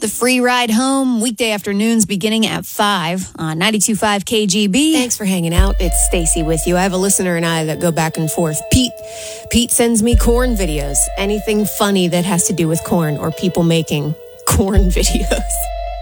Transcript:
The free ride home, weekday afternoons beginning at 5 on 92.5 KGB. Thanks for hanging out. It's Stacy with you. I have a listener and I that go back and forth. Pete sends me corn videos. Anything funny that has to do with corn or people making corn videos.